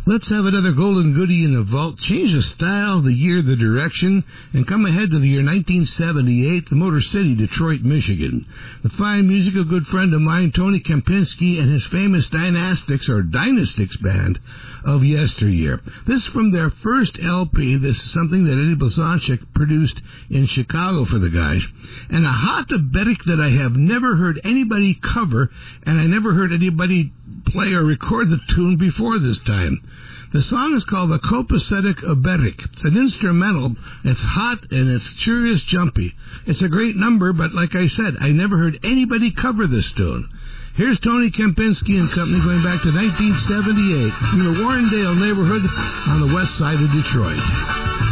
Let's have another golden goodie in the vault. Change the style, the year, the direction, and come ahead to the year 1978, the Motor City, Detroit, Michigan. The fine music, a good friend of mine, Tony Kempinski, and his famous Dynastics band of yesteryear. This is from their first LP. This is something that Eddie Blazonczyk produced in Chicago for the guys. And a hot Betic that I have never heard anybody cover, and I never heard anybody play or record the tune before this time. The song is called The Copacetic Betic. It's an instrumental. It's hot and it's curious jumpy. It's a great number, but like I said, I never heard anybody cover this tune. Here's Tony Kempinski and company going back to 1978 from the Warrendale neighborhood on the west side of Detroit.